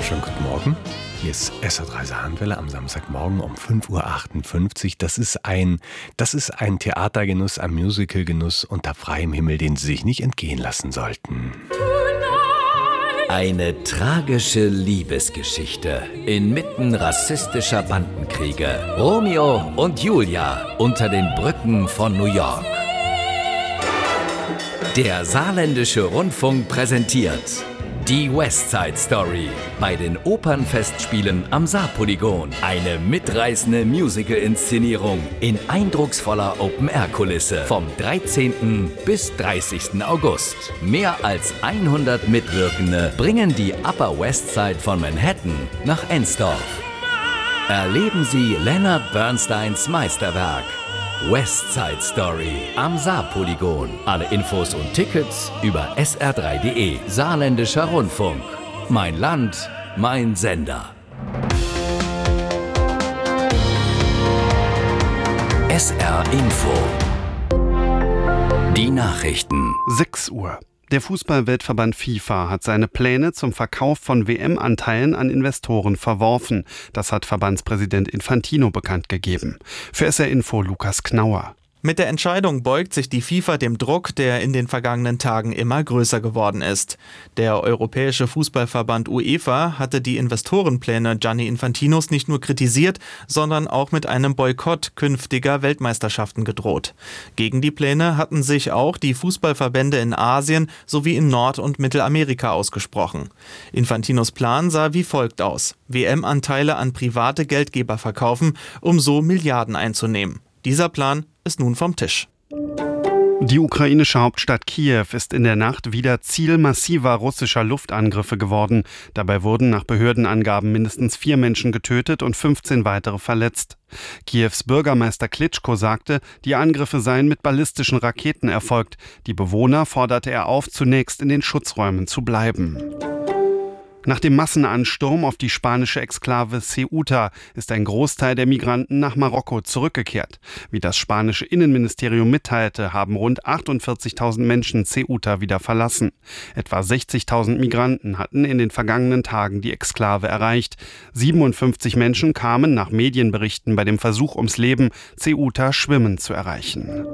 Schönen guten Morgen. Hier ist SR3 Saarlandwelle am Samstagmorgen um 5.58 Uhr. Das ist ein Theatergenuss, ein Musicalgenuss unter freiem Himmel, den Sie sich nicht entgehen lassen sollten. Eine tragische Liebesgeschichte inmitten rassistischer Bandenkriege. Romeo und Julia unter den Brücken von New York. Der Saarländische Rundfunk präsentiert die West Side Story bei den Opernfestspielen am Saarpolygon. Eine mitreißende Musical-Inszenierung in eindrucksvoller Open-Air-Kulisse vom 13. bis 30. August. Mehr als 100 Mitwirkende bringen die Upper West Side von Manhattan nach Ensdorf. Erleben Sie Leonard Bernsteins Meisterwerk West Side Story am Saarpolygon. Alle Infos und Tickets über sr3.de. Saarländischer Rundfunk. Mein Land, mein Sender. SR Info. Die Nachrichten. 6 Uhr. Der Fußball-Weltverband FIFA hat seine Pläne zum Verkauf von WM-Anteilen an Investoren verworfen. Das hat Verbandspräsident Infantino bekannt gegeben. Für SR Info Lukas Knauer. Mit der Entscheidung beugt sich die FIFA dem Druck, der in den vergangenen Tagen immer größer geworden ist. Der Europäische Fußballverband UEFA hatte die Investorenpläne Gianni Infantinos nicht nur kritisiert, sondern auch mit einem Boykott künftiger Weltmeisterschaften gedroht. Gegen die Pläne hatten sich auch die Fußballverbände in Asien sowie in Nord- und Mittelamerika ausgesprochen. Infantinos Plan sah wie folgt aus: WM-Anteile an private Geldgeber verkaufen, um so Milliarden einzunehmen. Dieser Plan ist nun vom Tisch. Die ukrainische Hauptstadt Kiew ist in der Nacht wieder Ziel massiver russischer Luftangriffe geworden. Dabei wurden nach Behördenangaben mindestens 4 Menschen getötet und 15 weitere verletzt. Kiews Bürgermeister Klitschko sagte, die Angriffe seien mit ballistischen Raketen erfolgt. Die Bewohner forderte er auf, zunächst in den Schutzräumen zu bleiben. Nach dem Massenansturm auf die spanische Exklave Ceuta ist ein Großteil der Migranten nach Marokko zurückgekehrt. Wie das spanische Innenministerium mitteilte, haben rund 48.000 Menschen Ceuta wieder verlassen. Etwa 60.000 Migranten hatten in den vergangenen Tagen die Exklave erreicht. 57 Menschen kamen nach Medienberichten bei dem Versuch ums Leben, Ceuta schwimmend zu erreichen.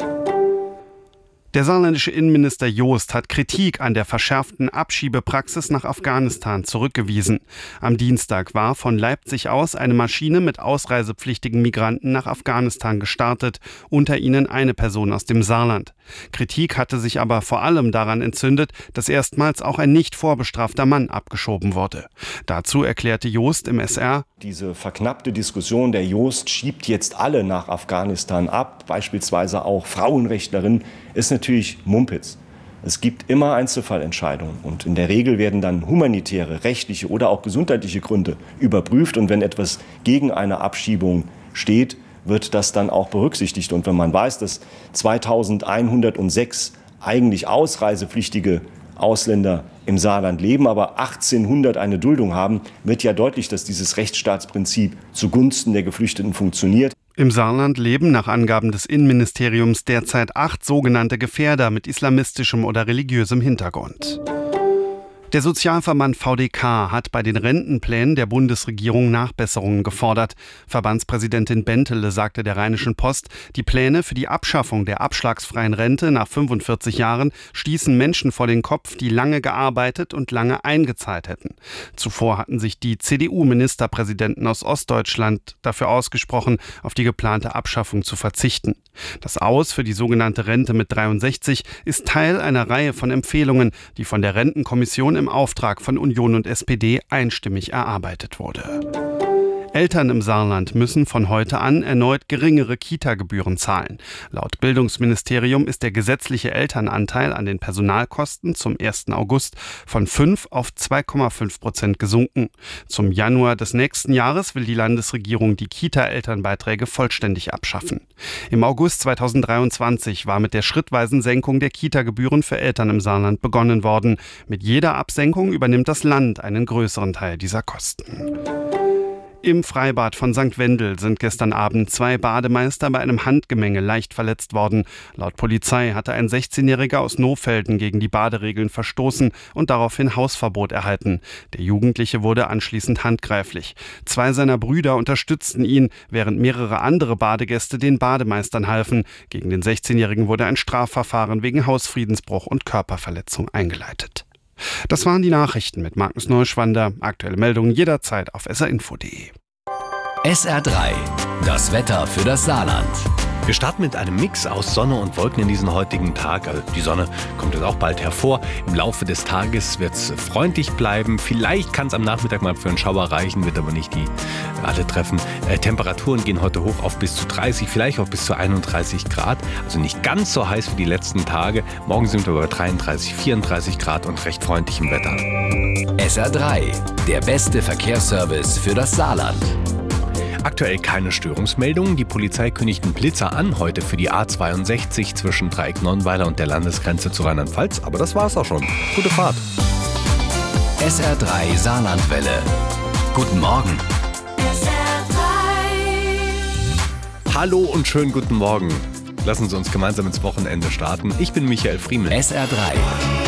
Der saarländische Innenminister Joost hat Kritik an der verschärften Abschiebepraxis nach Afghanistan zurückgewiesen. Am Dienstag war von Leipzig aus eine Maschine mit ausreisepflichtigen Migranten nach Afghanistan gestartet, unter ihnen eine Person aus dem Saarland. Kritik hatte sich aber vor allem daran entzündet, dass erstmals auch ein nicht vorbestrafter Mann abgeschoben wurde. Dazu erklärte Joost im SR: Diese verknappte Diskussion, der Joost schiebt jetzt alle nach Afghanistan ab, beispielsweise auch Frauenrechtlerinnen, ist natürlich Mumpitz. Es gibt immer Einzelfallentscheidungen und in der Regel werden dann humanitäre, rechtliche oder auch gesundheitliche Gründe überprüft, und wenn etwas gegen eine Abschiebung steht, wird das dann auch berücksichtigt. Und wenn man weiß, dass 2106 eigentlich ausreisepflichtige Ausländer im Saarland leben, aber 1800 eine Duldung haben, wird ja deutlich, dass dieses Rechtsstaatsprinzip zugunsten der Geflüchteten funktioniert. Im Saarland leben nach Angaben des Innenministeriums derzeit 8 sogenannte Gefährder mit islamistischem oder religiösem Hintergrund. Der Sozialverband VDK hat bei den Rentenplänen der Bundesregierung Nachbesserungen gefordert. Verbandspräsidentin Bentele sagte der Rheinischen Post, die Pläne für die Abschaffung der abschlagsfreien Rente nach 45 Jahren stießen Menschen vor den Kopf, die lange gearbeitet und lange eingezahlt hätten. Zuvor hatten sich die CDU-Ministerpräsidenten aus Ostdeutschland dafür ausgesprochen, auf die geplante Abschaffung zu verzichten. Das Aus für die sogenannte Rente mit 63 ist Teil einer Reihe von Empfehlungen, die von der Rentenkommission im Auftrag von Union und SPD einstimmig erarbeitet wurde. Eltern im Saarland müssen von heute an erneut geringere Kita-Gebühren zahlen. Laut Bildungsministerium ist der gesetzliche Elternanteil an den Personalkosten zum 1. August von 5 auf 2,5% gesunken. Zum Januar des nächsten Jahres will die Landesregierung die Kita-Elternbeiträge vollständig abschaffen. Im August 2023 war mit der schrittweisen Senkung der Kita-Gebühren für Eltern im Saarland begonnen worden. Mit jeder Absenkung übernimmt das Land einen größeren Teil dieser Kosten. Im Freibad von St. Wendel sind gestern Abend 2 Bademeister bei einem Handgemenge leicht verletzt worden. Laut Polizei hatte ein 16-Jähriger aus Nohfelden gegen die Baderegeln verstoßen und daraufhin Hausverbot erhalten. Der Jugendliche wurde anschließend handgreiflich. 2 seiner Brüder unterstützten ihn, während mehrere andere Badegäste den Bademeistern halfen. Gegen den 16-Jährigen wurde ein Strafverfahren wegen Hausfriedensbruch und Körperverletzung eingeleitet. Das waren die Nachrichten mit Markus Neuschwander. Aktuelle Meldungen jederzeit auf srinfo.de. SR3, das Wetter für das Saarland. Wir starten mit einem Mix aus Sonne und Wolken in diesen heutigen Tag. Also die Sonne kommt jetzt auch bald hervor. Im Laufe des Tages wird es freundlich bleiben. Vielleicht kann es am Nachmittag mal für einen Schauer reichen, wird aber nicht die alle treffen. Temperaturen gehen heute hoch auf bis zu 30, vielleicht auch bis zu 31 Grad. Also nicht ganz so heiß wie die letzten Tage. Morgen sind wir bei 33, 34 Grad und recht freundlichem Wetter. SR3, der beste Verkehrsservice für das Saarland. Aktuell keine Störungsmeldungen. Die Polizei kündigt einen Blitzer an, heute für die A62 zwischen Dreieck Nonnweiler und der Landesgrenze zu Rheinland-Pfalz. Aber das war's auch schon. Gute Fahrt. SR3 Saarlandwelle. Guten Morgen. SR3. Hallo und schönen guten Morgen. Lassen Sie uns gemeinsam ins Wochenende starten. Ich bin Michael Friemel. SR3.